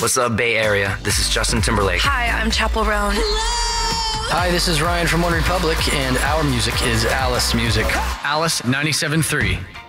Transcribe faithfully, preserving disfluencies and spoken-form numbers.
What's up, Bay Area? This is Justin Timberlake. Hi, I'm Chapel Roan. Hi, this is Ryan from One Republic, and our music is Alice Music. Alice ninety-seven point three.